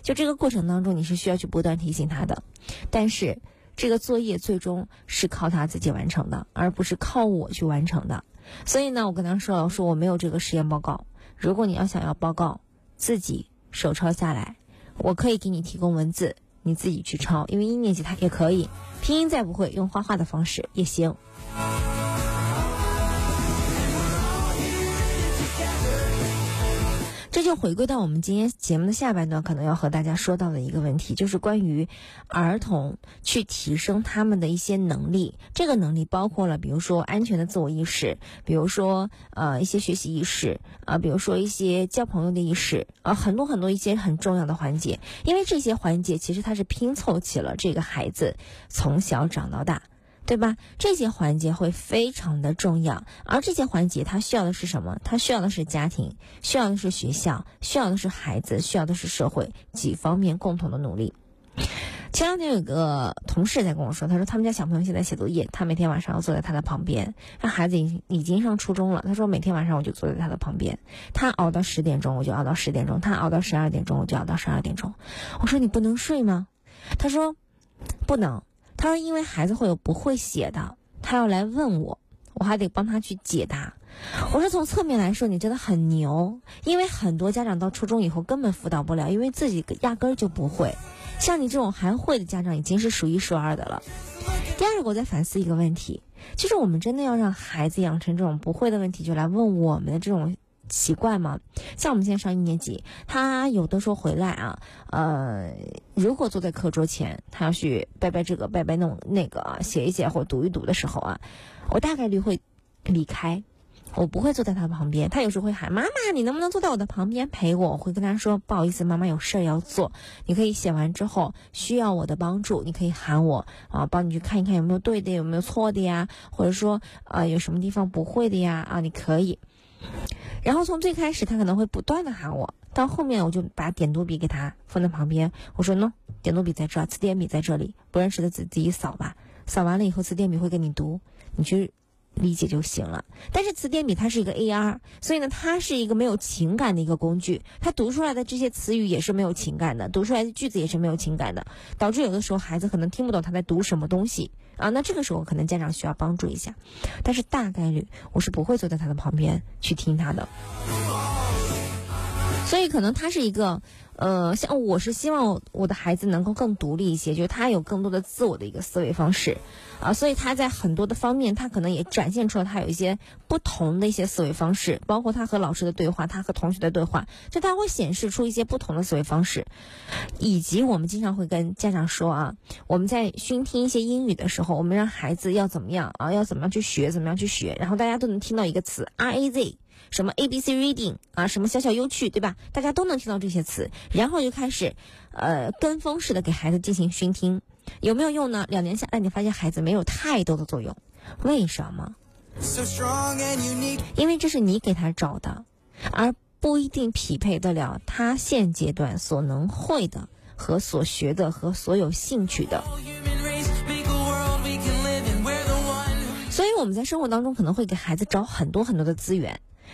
就这个过程当中你是需要去不断提醒他的，但是这个作业最终是靠他自己完成的，而不是靠我去完成的。所以呢，我跟他说了，我说我没有这个实验报告，如果你要想要报告，自己手抄下来，我可以给你提供文字，你自己去抄，因为1年级他也可以，拼音再不会用画画的方式也行。这就回归到我们今天节目的下半段可能要和大家说到的一个问题，就是关于儿童去提升他们的一些能力。这个能力包括了比如说安全的自我意识，比如说一些学习意识，比如说一些交朋友的意识，很多一些很重要的环节。因为这些环节其实它是拼凑起了这个孩子从小长到大，对吧？这些环节会非常的重要，而这些环节它需要的是什么？它需要的是家庭，需要的是学校，需要的是孩子，需要的是社会，几方面共同的努力。前两天有个同事在跟我说，他说他们家小朋友现在写作业，他每天晚上要坐在他的旁边，他孩子已经上初中了，他说每天晚上我就坐在他的旁边，他熬到10点钟我就熬到10点钟，他熬到12点钟我就熬到12点钟。我说你不能睡吗？他说不能，他说因为孩子会有不会写的，他要来问我，我还得帮他去解答。我说从侧面来说你真的很牛，因为很多家长到初中以后根本辅导不了，因为自己压根儿就不会，像你这种还会的家长已经是数一数二的了。第二个我在反思一个问题，就是我们真的要让孩子养成这种不会的问题就来问我们的这种习惯吗？像我们现在上1年级，他有的时候回来如果坐在课桌前，他要去掰掰这个掰掰那个写一写或读一读的时候我大概率会离开，我不会坐在他旁边。他有时候会喊妈妈你能不能坐在我的旁边陪我，我会跟他说不好意思妈妈有事要做，你可以写完之后需要我的帮助，你可以喊我帮你去看一看有没有对的有没有错的呀，或者说有什么地方不会的呀你可以。然后从最开始他可能会不断的喊我，到后面我就把点读笔给他放在旁边，我说喏，点读笔在这，词典笔在这里，不认识的字自己扫吧，扫完了以后词典笔会给你读，你去理解就行了。但是词典笔它是一个 AR， 所以呢它是一个没有情感的一个工具，它读出来的这些词语也是没有情感的，读出来的句子也是没有情感的，导致有的时候孩子可能听不懂他在读什么东西那这个时候可能家长需要帮助一下，但是大概率我是不会坐在他的旁边去听他的。所以可能他是一个像我是希望我的孩子能够更独立一些，就是他有更多的自我的一个思维方式所以他在很多的方面他可能也展现出了他有一些不同的一些思维方式，包括他和老师的对话，他和同学的对话，就他会显示出一些不同的思维方式。以及我们经常会跟家长说我们在熏听一些英语的时候，我们让孩子要怎么样要怎么样去学，怎么样去学，然后大家都能听到一个词 RAZ，什么 ABC reading 什么小小优趣，对吧？大家都能听到这些词，然后就开始跟风式的给孩子进行熏听。有没有用呢？2年下来你发现孩子没有太多的作用。为什么？因为这是你给他找的，而不一定匹配得了他现阶段所能会的和所学的和所有兴趣的。所以我们在生活当中可能会给孩子找很多的资源，